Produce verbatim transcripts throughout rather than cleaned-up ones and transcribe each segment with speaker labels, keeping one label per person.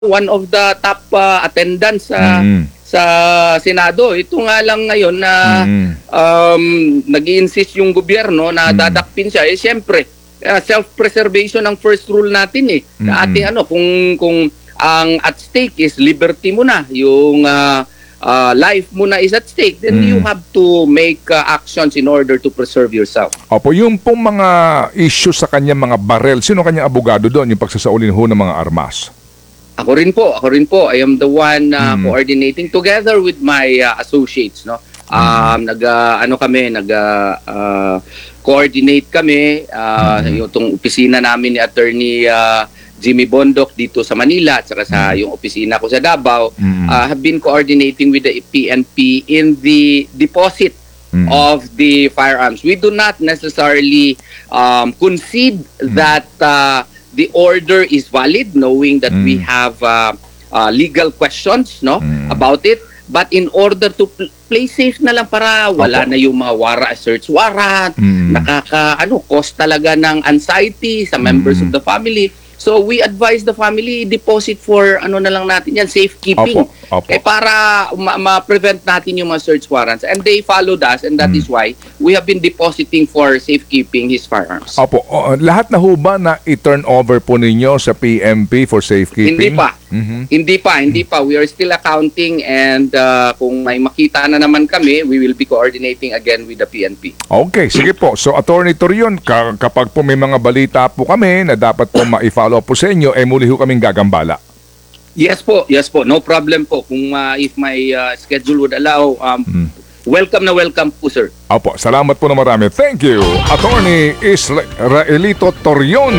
Speaker 1: one of the top uh, attendants sa
Speaker 2: Mm.
Speaker 1: sa Senado. Ito nga lang ngayon na
Speaker 2: Mm.
Speaker 1: um, nag-i-insist yung gobyerno na
Speaker 2: Mm.
Speaker 1: dadakpin siya. Eh siyempre, uh, self-preservation ang first rule natin eh. Sa
Speaker 2: Mm.
Speaker 1: ating ano, kung kung ang at stake is liberty mo na, yung uh, uh, life mo na is at stake, then
Speaker 2: Mm.
Speaker 1: you have to make uh, actions in order to preserve yourself.
Speaker 2: Opo, yung pong mga issues sa kanyang mga barel, sino kanyang abogado doon, yung pagsasaulin ho ng mga armas?
Speaker 1: Ako rin po, ako rin po. I am the one uh,
Speaker 2: Mm.
Speaker 1: coordinating together with my uh, associates, no. Um nag uh, ano kami, nag uh, uh, coordinate kami uh,
Speaker 2: Mm.
Speaker 1: yung tong opisina namin ni Attorney uh, Jimmy Bondoc dito sa Manila at saka sa yung opisina ko sa Davao
Speaker 2: Mm.
Speaker 1: uh, have been coordinating with the P N P in the deposit
Speaker 2: Mm.
Speaker 1: of the firearms. We do not necessarily um, concede that uh, the order is valid, knowing that
Speaker 2: Mm.
Speaker 1: we have uh, uh, legal questions, no,
Speaker 2: Mm.
Speaker 1: about it. But in order to pl- play safe na lang para wala
Speaker 2: Opo.
Speaker 1: na yung mga wara, search warrant,
Speaker 2: Mm.
Speaker 1: nakaka ano, cause talaga ng anxiety sa members
Speaker 2: Mm.
Speaker 1: of the family. So we advise the family deposit for ano na lang natin yan, safekeeping.
Speaker 2: Opo, opo.
Speaker 1: Eh para ma- ma-prevent natin yung mga search warrants. And they followed us and that
Speaker 2: Mm.
Speaker 1: is why we have been depositing for safekeeping his firearms.
Speaker 2: Opo, o, lahat na ho ba na i-turn over po ninyo sa P M P for safekeeping?
Speaker 1: Hindi pa.
Speaker 2: Mhm.
Speaker 1: Hindi pa, hindi pa. We are still accounting and uh, kung may makita na naman kami, we will be coordinating again with the P N P.
Speaker 2: Okay, sige po. So, Attorney Torion, ka- kapag po may mga balita po kami na dapat po ma-follow up po sa inyo, eh muli ho kaming gagambala.
Speaker 1: Yes po, yes po. No problem po. Kung uh, if my uh, schedule would allow, um,
Speaker 2: Mm.
Speaker 1: welcome na welcome po, sir.
Speaker 2: Opo, salamat po na marami. Thank you, Attorney Israelito Torion.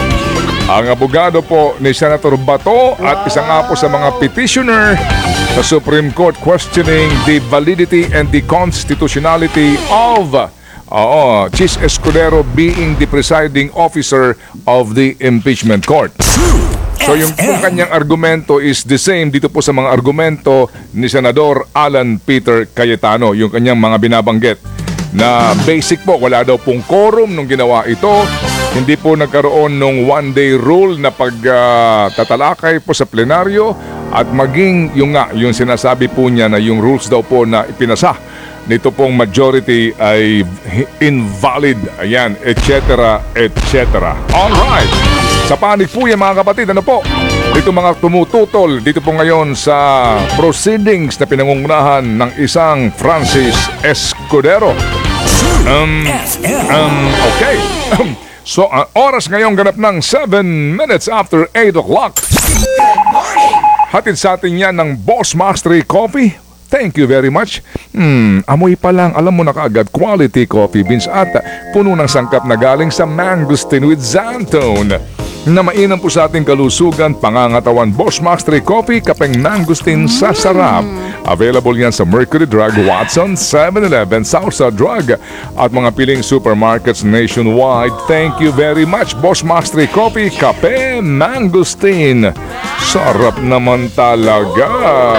Speaker 2: Ang abogado po ni Senator Bato at isa nga po sa mga petitioner sa Supreme Court questioning the validity and the constitutionality of Oo, Chis Escudero being the presiding officer of the impeachment court. So yung kung kanyang argumento is the same dito po sa mga argumento ni Senador Alan Peter Cayetano, yung kanyang mga binabanggit na basic po, wala daw pong quorum nung ginawa ito, hindi po nagkaroon nung one-day rule na pagtatalakay po sa plenaryo at maging yung nga, yung sinasabi po niya na yung rules daw po na ipinasa nito pong majority ay invalid, ayan, et cetera, et cetera. Alright! Sa panig po yan mga kapatid, ano po? Dito mga tumututol, dito po ngayon sa proceedings na pinangungunahan ng isang Francis Escudero. Um, um, okay. So, ang oras ngayong ganap ng seven minutes after eight o'clock. Hatid sa atin yan ng Boss Mastery Coffee. Thank you very much. Hmm, amoy pa lang, alam mo na kaagad, quality coffee beans at puno ng sangkap na galing sa Mangosteen with Xantone. Na mainam po sa ating kalusugan, pangangatawan, Boss Mastery Coffee, kapeng Mangosteen sa sarap. Available yan sa Mercury Drug, Watson, seven eleven, Southside Drug at mga piling supermarkets nationwide. Thank you very much, Boss Mastery Coffee, kape Mangosteen. Sarap naman talaga.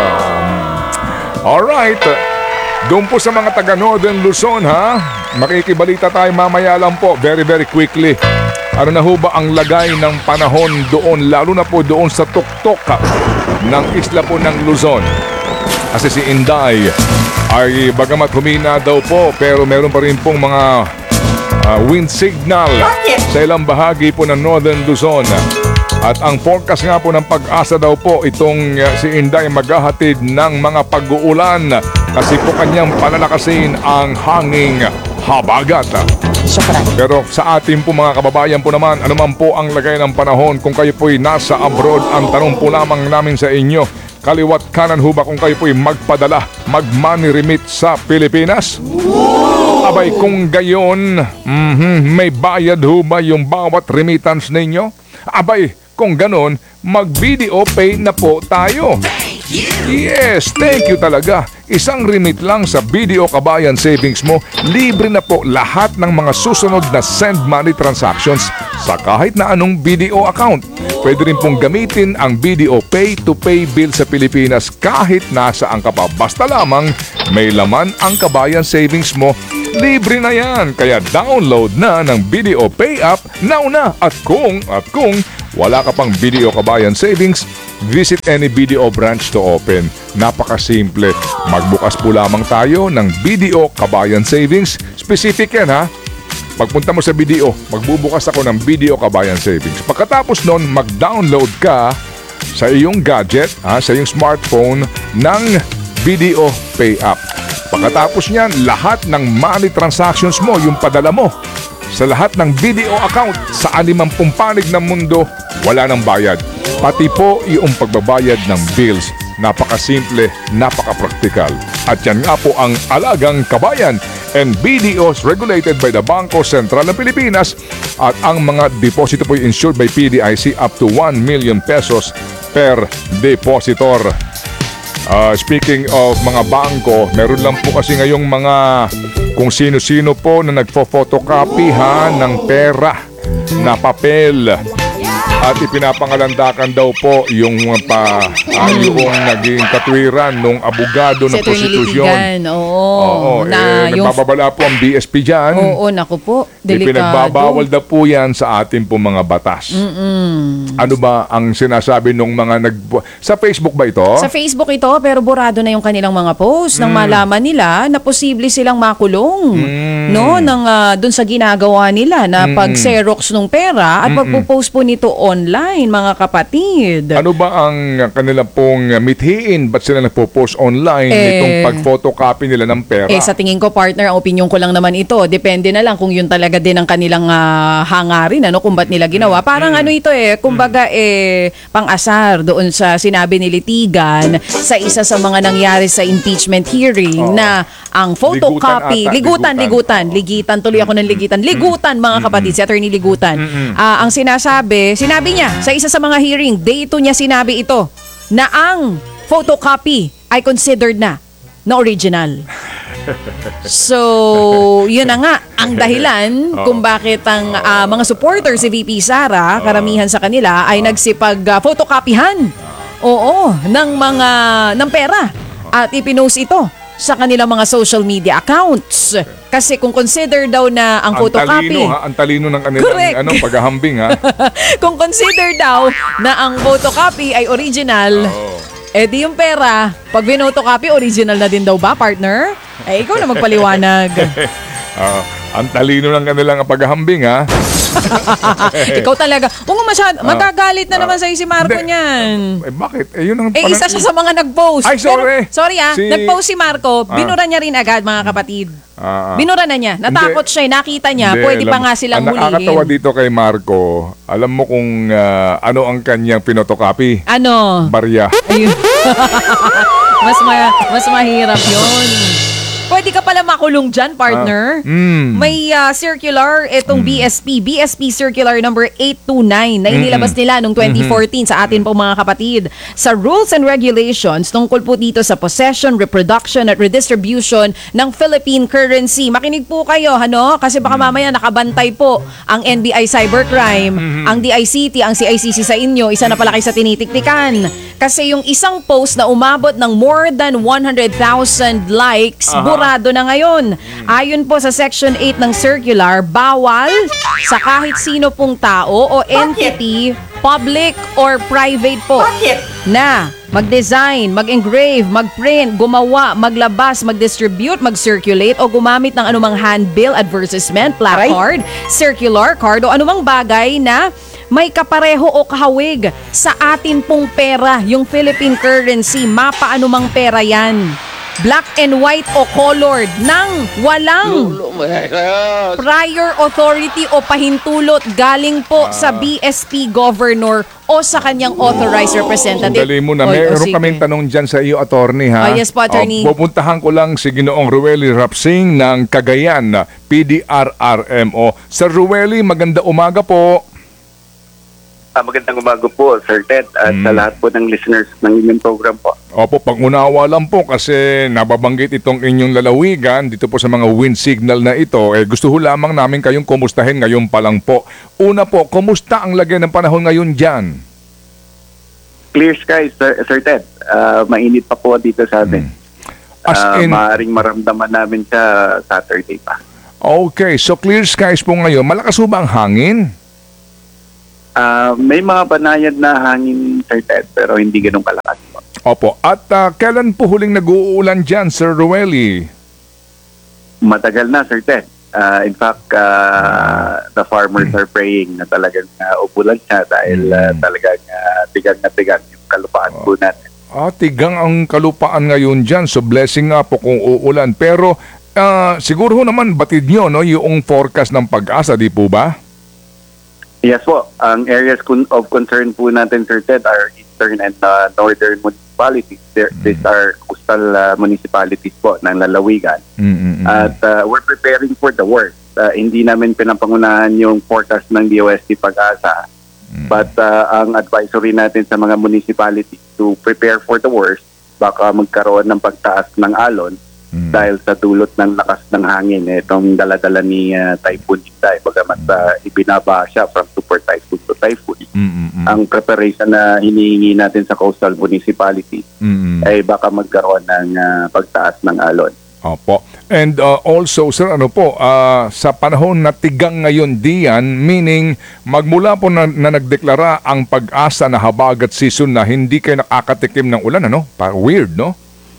Speaker 2: Alright, doon po sa mga taga Northern Luzon ha, makikibalita tayo mamaya lang po, very very quickly. Ano na ho ba ang lagay ng panahon doon, lalo na po doon sa tuktok ha, ng isla po ng Luzon? Kasi si Inday ay bagamat humina daw po, pero meron pa rin pong mga uh, wind signal sa ilang bahagi po ng Northern Luzon. At ang forecast nga po ng pag-asa daw po itong uh, si Inday maghahatid ng mga pag-uulan kasi po kanyang palalakasin ang hanging habagat. Pero sa ating po mga kababayan po naman, anuman po ang lagay ng panahon kung kayo po'y nasa abroad, ang tanong po lamang namin sa inyo, kaliwat kanan ho ba kung kayo po'y magpadala, mag-money remit sa Pilipinas? Abay kung gayon, mm-hmm, may bayad ho ba yung bawat remittance ninyo? Abay, kung ganon, mag-video pay na po tayo. Yes, thank you talaga. Isang remit lang sa B D O Kabayan Savings mo, libre na po lahat ng mga susunod na send money transactions sa kahit na anong B D O account. Pwede rin pong gamitin ang B D O Pay to Pay bill sa Pilipinas kahit nasaan ka pa. Basta lamang may laman ang Kabayan Savings mo, libre na yan. Kaya download na ng B D O Pay app now na. At kung, at kung wala ka pang B D O Kabayan Savings, visit any B D O branch to open. Napakasimple. Magbukas po lamang tayo ng B D O Kabayan Savings. Specific yan ha. Pagpunta mo sa B D O, magbubukas ako ng B D O Kabayan Savings. Pagkatapos nun, mag-download ka sa iyong gadget, ha, sa iyong smartphone ng B D O Pay App. Pagkatapos niyan, lahat ng money transactions mo, yung padala mo sa lahat ng B D O account sa animampung panig ng mundo, wala nang bayad. Pati po yung pagbabayad ng bills. Napakasimple, napakapraktikal. At yan nga po ang Alagang Kabayan, and B D Os regulated by the Bangko Sentral ng Pilipinas, at ang mga deposito po insured by P D I C up to one million pesos per depositor. Uh, speaking of mga bangko, meron lang po kasi ngayong mga kung sino-sino po na nagpo-photocopy ha ng pera na papel. At ipinapangalandakan daw po yung pa uh, yung naging katwiran nung abogado ng prostitusyon.
Speaker 3: Oo.
Speaker 2: Oo,
Speaker 3: na
Speaker 2: eh,
Speaker 3: yung...
Speaker 2: nagbababala po ang B S P dyan.
Speaker 3: Oo, naku po. Delikado.
Speaker 2: Ipinagbabawal daw po yan sa ating po mga batas.
Speaker 3: Mm-mm.
Speaker 2: Ano ba ang sinasabi nung mga nag... Sa Facebook ba ito?
Speaker 3: Sa Facebook ito, pero burado na yung kanilang mga post nang malaman nila na posible silang makulong.
Speaker 2: Mm.
Speaker 3: No, nang uh, dun sa ginagawa nila na
Speaker 2: Mm.
Speaker 3: pag-xerox ng pera at pagpo-post po nito online, mga kapatid.
Speaker 2: Ano ba ang kanilang pong mithiin? Ba't sila nagpo-post online
Speaker 3: Eh,
Speaker 2: nitong pag-photocopy nila ng pera?
Speaker 3: Eh, sa tingin ko, partner, ang opinion ko lang naman ito. Depende na lang kung yun talaga din ang kanilang ah, hangarin, ano, kung ba't nila ginawa. Parang ano ito eh, kumbaga eh, pang-asar doon sa sinabi ni Litigan sa isa sa mga nangyari sa impeachment hearing
Speaker 2: Oo.
Speaker 3: na ang photocopy,
Speaker 2: Ligutan ata,
Speaker 3: ligutan,
Speaker 2: ligutan.
Speaker 3: ligutan, ligitan, tuloy ako ng ligitan, ligutan, mga kapatid, si Attorney Ligutan. Ah, ang sinasabi, sinabi niya sa isa sa mga hearing, day two niya sinabi ito, na ang photocopy ay considered na na original. So, yun na nga ang dahilan kung bakit ang ah, mga supporters si V P Sara, karamihan sa kanila ay nagsipag ah, photocopyhan. Oo, ng mga ng pera at ipinost ito sa kanilang mga social media accounts. Kasi kung consider daw na ang,
Speaker 2: Ang
Speaker 3: photocopy,
Speaker 2: talino ha, ang talino ng kanilang
Speaker 3: Correct.
Speaker 2: ano, paghahambing ha.
Speaker 3: kung consider daw na ang photocopy ay original, eh di yung pera, pag binotocopy, original na din daw ba, partner? Eh, ikaw na magpaliwanag.
Speaker 2: Ah, ang talino ng kanilang paghahambing ha.
Speaker 3: Ikaw talaga. Huwag mo masyado, magagalit na naman sa'yo si Marco
Speaker 2: Hindi.
Speaker 3: niyan.
Speaker 2: Eh bakit? Eh yun ang
Speaker 3: Eh, isa siya sa mga nag-post.
Speaker 2: Ay, sorry.
Speaker 3: Pero, sorry ah,
Speaker 2: Si-
Speaker 3: nag-post si Marco,
Speaker 2: Ah.
Speaker 3: binura niya rin agad, mga kapatid.
Speaker 2: Ah, ah.
Speaker 3: Binura na niya. Natakot
Speaker 2: Hindi.
Speaker 3: siya, eh, nakita niya,
Speaker 2: Hindi,
Speaker 3: pwede pa
Speaker 2: alam-
Speaker 3: nga silang
Speaker 2: ang nakakatawa
Speaker 3: hulihin.
Speaker 2: dito kay Marco, alam mo kung ah, ano ang kanyang pinotocopy?
Speaker 3: Ano?
Speaker 2: Barya.
Speaker 3: Ayun. mas, ma- mas mahirap yun. Pwede ka pala makulong dyan, partner.
Speaker 2: Mm.
Speaker 3: May uh, circular, itong B S P, B S P Circular number eight two nine na inilabas nila noong twenty fourteen sa atin po mga kapatid. Sa rules and regulations tungkol po dito sa possession, reproduction at redistribution ng Philippine currency. Makinig po kayo, ano? Kasi baka mamaya nakabantay po ang N B I Cybercrime, ang D I C T, ang C I C C sa inyo. Isa na pala kayo sa tinitiktikan. Kasi yung isang post na umabot ng more than one hundred thousand likes, burado na ngayon. Ayon po sa Section eight ng circular, bawal sa kahit sino pong tao o entity, public or private po, na mag-design, mag-engrave, mag-print, gumawa, maglabas, mag-distribute, mag-circulate o gumamit ng anumang handbill, advertisement, placard, circular card o anumang bagay na may kapareho o kahawig sa atin pong pera, yung Philippine currency, mapa anumang pera yan. Black and white o colored nang walang prior authority o pahintulot galing po sa B S P governor o sa kanyang authorized representative.
Speaker 2: Sandali muna,
Speaker 3: Oy, o
Speaker 2: meron
Speaker 3: sige.
Speaker 2: kaming tanong dyan sa iyo, attorney ha.
Speaker 3: Oh, yes po, attorney.
Speaker 2: Oh, pupuntahan ko lang si Ginoong Rueli Rapsing ng Cagayan, P D R R M O. Sir Rueli, maganda umaga po.
Speaker 4: Ah, magandang umaga po, Sir Ted, at sa lahat po ng listeners ng inyong program po.
Speaker 2: Opo, pag-unawa lang po kasi nababanggit itong inyong lalawigan dito po sa mga wind signal na ito. Eh, gusto ho lamang namin kayong kumustahin ngayon pa lang po. Una po, kumusta ang lagay ng panahon ngayon dyan?
Speaker 4: Clear skies, Sir, Sir Ted. Ah, mainit pa po dito sa atin.
Speaker 2: As
Speaker 4: Ah,
Speaker 2: in,
Speaker 4: maaaring maramdaman namin sa Saturday pa.
Speaker 2: okay, so clear skies po ngayon. Malakas ho ba ang hangin?
Speaker 4: Ah, may mga banayad na hangin, Sir Ted, pero hindi ganun kalakas po.
Speaker 2: Opo. At ah, kailan po huling nag-uulan dyan, Sir Rueli?
Speaker 4: Matagal na, Sir Ted. Ah, in fact, ah, the farmers are praying na talagang uh, upulan siya dahil ah, talagang ah, tigang na tigang yung kalupaan po natin.
Speaker 2: Ah, tigang ang kalupaan ngayon dyan. So blessing nga po kung uulan. Pero ah, siguro ho naman batid nyo, no, yung forecast ng Pag-asa, di po ba?
Speaker 4: Yes po, ang areas kun- of concern po natin, Sir Ted, are eastern and uh, northern municipalities. There, These are coastal uh, municipalities po ng lalawigan.
Speaker 2: Mm-mm.
Speaker 4: At uh, we're preparing for the worst. Uh, hindi namin pinapangunahan yung forecast ng D O S T Pag-asa. But uh, ang advisory natin sa mga municipalities to prepare for the worst, baka magkaroon ng pagtaas ng alon dahil sa dulot ng lakas ng hangin. Itong daladala ni uh, Typhoon Inday, bagamat uh, ibinaba siya from super typhoon to typhoon.
Speaker 2: Mm-mm.
Speaker 4: Ang preparation na hinihingi natin sa coastal municipalities
Speaker 2: Mm-mm.
Speaker 4: ay baka magkaroon ng uh, pagtaas ng alon.
Speaker 2: Opo. And uh, also, sir, ano po, ah, sa panahon na tigang ngayon diyan, meaning magmula po na, na nagdeklara ang Pag-asa na habagat season na hindi kayo nakakatikim ng ulan, ano? Pa weird, no?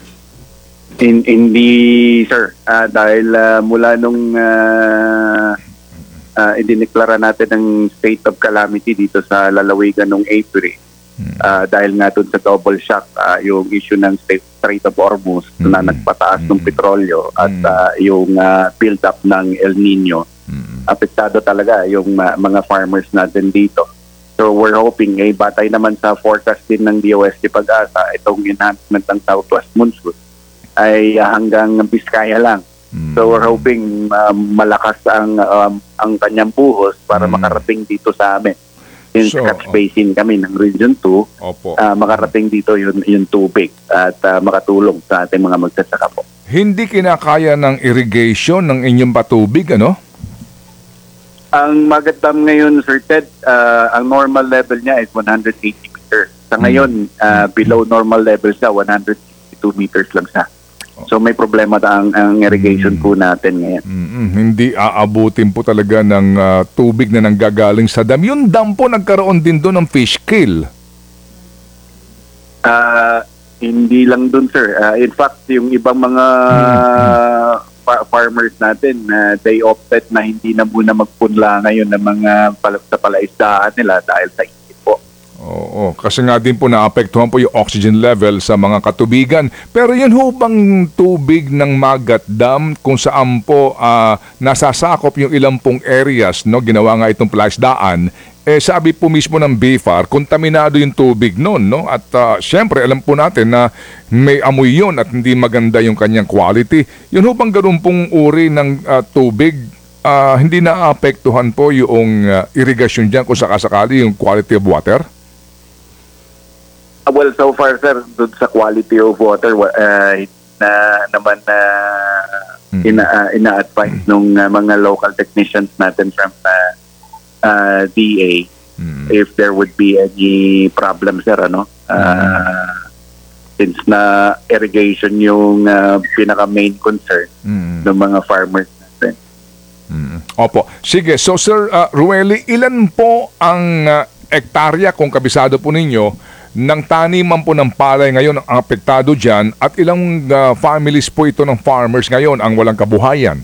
Speaker 4: In, hindi, sir. Ah, dahil ah, mula nung uh, uh, idineklara natin ng state of calamity dito sa lalawigan noong April, ah, dahil nga dun sa double shock, ah, yung issue ng state Strait of Hormuz na nagpataas ng petrolyo at ah, yung ah, build-up ng El Nino, apektado talaga yung ah, mga farmers natin dito. So we're hoping, eh, batay naman sa forecast din ng D O S T Pag-asa, itong enhancement ng southwest monsoon ay uh, hanggang Biskaya lang. So we're hoping uh, malakas ang um, ang kanyang buhos para makarating dito sa amin. Since
Speaker 2: So,
Speaker 4: catch basin kami ng Region two,
Speaker 2: Opo.
Speaker 4: uh, makarating dito yung, yung tubig at uh, makatulong sa ating mga magsasaka po.
Speaker 2: Hindi kinakaya ng irrigation ng inyong patubig, ano?
Speaker 4: Ang Magat Dam ngayon, Sir Ted, uh, ang normal level niya is one hundred eighty meters. Sa ngayon, uh, below normal level siya, one hundred sixty-two meters lang siya. So may problema na ang, ang irrigation po natin ngayon.
Speaker 2: Mm-mm. Hindi aabutin po talaga ng ah, tubig na nanggagaling sa dam. Yung dam po nagkaroon din doon ng fish kill.
Speaker 4: Ah, hindi lang dun, sir. Ah, in fact, yung ibang mga fa- farmers natin, na they opted na hindi na muna magpunla ngayon ng mga pal- sa palaisdaan nila dahil sa init po.
Speaker 2: Oo, kasi nga din po naapektuhan po yung oxygen level sa mga katubigan. Pero yun ho bang tubig ng Magat Dam kung saan po ah, nasasakop yung ilang pong areas, no, ginawa nga itong palaisdaan, eh sabi po mismo ng B F A R, kontaminado yung tubig noon, no? At ah, syempre alam po natin na may amoy yun at hindi maganda yung kanyang quality. Yun ho bang ganun pong uri ng ah, tubig, ah, hindi naapektuhan po yung ah, irrigation dyan kung sakasakali yung quality of water?
Speaker 4: Ah, well, so far, sir, dun sa quality of water, wa- ah, na naman na ina, ah, ina-advise nung ah, mga local technicians natin from ah, ah, D A if there would be any problem, sir, ano? Ah, since na irrigation yung ah, pinaka-main concern
Speaker 2: Mm.
Speaker 4: ng mga farmers natin.
Speaker 2: Mm. Opo. Sige, so Sir uh, Rueli, ilan po ang uh, ektarya kung kabisado po ninyo ng taniman po ng palay ngayon ang apektado dyan at ilang uh, families po ito ng farmers ngayon ang walang kabuhayan?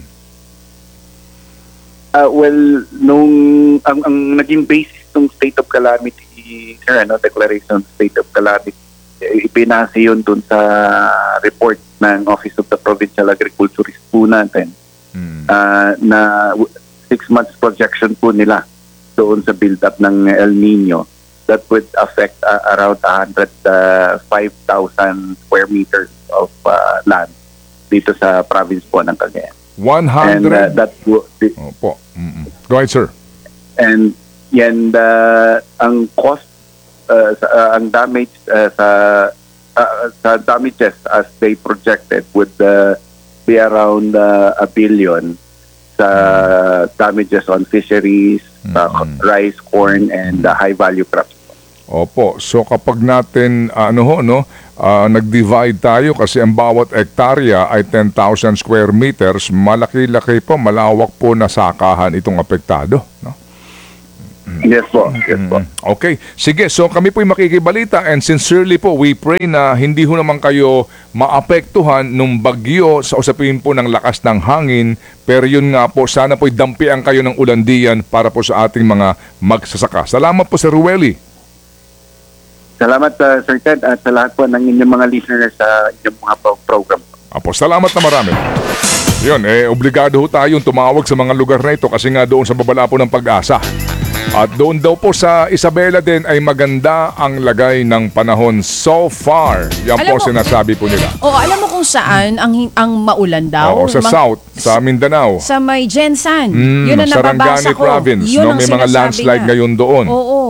Speaker 4: Ah, well, nung ang, ang naging basis ng state of calamity, sir, ano, declaration of state of calamity, eh, ipinasa yun dun sa report ng Office of the Provincial Agriculturist po natin, ah, na w- six months projection po nila doon sa build-up ng El Nino that would affect uh, around one hundred five thousand square meters of uh, land dito sa province po ng Cagayan.
Speaker 2: one
Speaker 4: And uh,
Speaker 2: hundred?
Speaker 4: that wo- the-
Speaker 2: Opo. Mm-mm. Go ahead, sir.
Speaker 4: and yan uh, ang cost uh, sa, uh, ang damage uh, sa uh, sa damages as they projected would uh, be around uh, a billion sa damages on fisheries, uh, rice, corn, and uh, high value crops.
Speaker 2: Opo. So kapag natin uh, ano ho, no, uh, nag-divide tayo kasi ang bawat ektarya ay ten thousand square meters, malaki-laki po, malawak po na sakahan itong apektado, no?
Speaker 4: Yes po, yes po.
Speaker 2: Okay. Sige, so kami po'y makikibalita and sincerely po, we pray na hindi ho naman kayo maapektuhan nung bagyo sa usapin po ng lakas ng hangin. Pero yun nga po, sana po'y dampian kayo ng ulan diyan para po sa ating mga magsasaka. Salamat po, Sir Rueli.
Speaker 4: Salamat uh, Sir Ted at sa lahat po ng inyong mga listeners sa inyong mga pro- program.
Speaker 2: Apo, salamat na marami. Yun, eh, obligado ho tayong tumawag sa mga lugar na ito kasi nga doon sa babala po ng Pag-asa. At doon daw po sa Isabela din ay maganda ang lagay ng panahon so far. Yan
Speaker 3: Alam
Speaker 2: po
Speaker 3: mo-
Speaker 2: sinasabi po nila.
Speaker 3: Oo, alam mo kung saan ang hin- ang maulan daw?
Speaker 2: Oo, sa
Speaker 3: Ma-
Speaker 2: South, sa Mindanao.
Speaker 3: Sa may Gensan.
Speaker 2: Mm,
Speaker 3: Yun ang nababasa
Speaker 2: Sarangani
Speaker 3: ko.
Speaker 2: Province,
Speaker 3: Yun
Speaker 2: no?
Speaker 3: ang
Speaker 2: May mga
Speaker 3: sinasabi
Speaker 2: landslide
Speaker 3: niya.
Speaker 2: ngayon doon.
Speaker 3: Oo.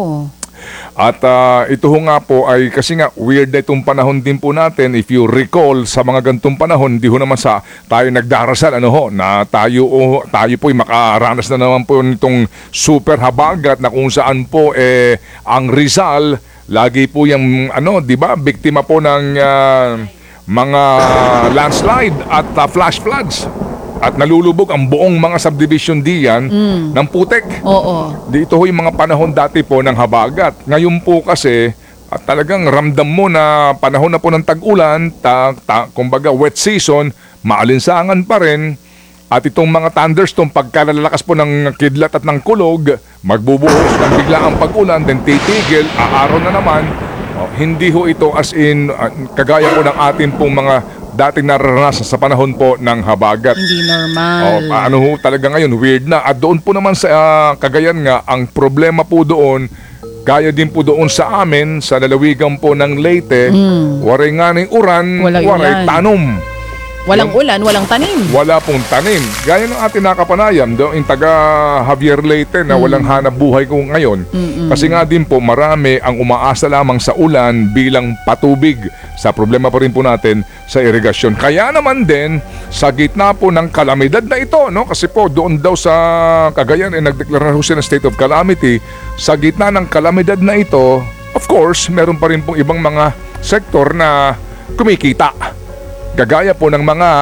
Speaker 2: At ah, ito ho nga po ay kasi nga weird na itong panahon din po natin. If you recall sa mga gantong panahon, hindi ho naman sa tayo nagdarasal ano ho, na tayo, oh, tayo po'y makaranas na naman po nitong super habagat na kung saan po eh, ang Rizal, lagi po yung ano, di ba, biktima po ng ah, mga landslide at ah, flash floods. At nalulubog ang buong mga subdivision diyan ng putek.
Speaker 3: Oo.
Speaker 2: Dito ho yung mga panahon dati po ng habagat. Ngayon po kasi, at talagang ramdam mo na panahon na po ng tag-ulan, ta, ta, kumbaga wet season, maalinsangan pa rin. At itong mga thunderstorm, pagkalalakas po ng kidlat at ng kulog, magbubuhos ng bigla ang pag-ulan, then titigil, aaraw na naman. Oh, hindi ho ito as in, uh, kagaya po ng ating pong mga dating nararanasan sa panahon po ng habagat.
Speaker 3: Hindi normal.
Speaker 2: Oh, ano ho talaga ngayon, weird na. At doon po naman sa ah, Cagayan nga, ang problema po doon, gaya din po doon sa amin, sa lalawigan po ng Leyte, waray nga ng uran,
Speaker 3: Walang
Speaker 2: waray
Speaker 3: ulan.
Speaker 2: tanom.
Speaker 3: Walang ulan, walang tanim.
Speaker 2: Wala pong tanim. Gaya ng ating nakapanayam, doon yung taga Javier Leyte na walang hanap buhay ko ngayon. Kasi nga din po, marami ang umaasa lamang sa ulan bilang patubig sa problema pa rin po natin sa irigasyon. Kaya naman din, sa gitna po ng kalamidad na ito, no? Kasi po doon daw sa Cagayan, eh, nagdeklara ho siya ng state of calamity. Sa gitna ng kalamidad na ito, of course, meron pa rin pong ibang mga sektor na kumikita. Gagaya po ng mga